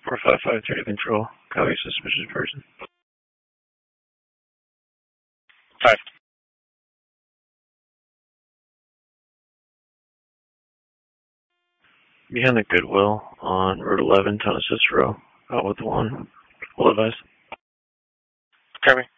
455 to control. Copy suspicious person. Hi. Behind the Goodwill on Route 11, Town of Cicero. Out with one. Will advise. Copy.